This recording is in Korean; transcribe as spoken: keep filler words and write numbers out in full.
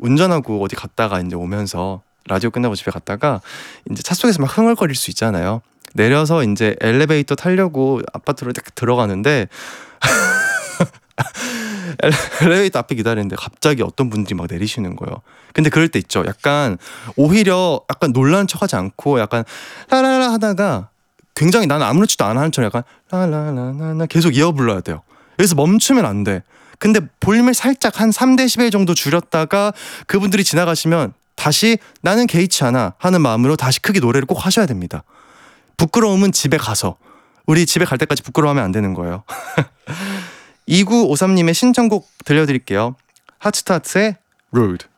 운전하고 어디 갔다가 이제 오면서 라디오 끝나고 집에 갔다가 이제 차 속에서 막 흥얼거릴 수 있잖아요. 내려서 이제 엘리베이터 타려고 아파트로 딱 들어가는데 엘리베이터 앞에 기다리는데 갑자기 어떤 분들이 막 내리시는 거예요. 근데 그럴 때 있죠. 약간 오히려 약간 놀라는 척하지 않고 약간 라라라 하다가 굉장히 나는 아무렇지도 않아 하는 척 약간 라라라라라 계속 이어 불러야 돼요. 여기서 멈추면 안 돼. 근데 볼륨을 살짝 한 삼 데시벨 정도 줄였다가 그분들이 지나가시면 다시 나는 개의치 않아 하는 마음으로 다시 크게 노래를 꼭 하셔야 됩니다. 부끄러움은 집에 가서, 우리 집에 갈 때까지 부끄러워하면 안 되는 거예요. 이구오삼님의 신청곡 들려드릴게요. 하츠타츠의 Rude.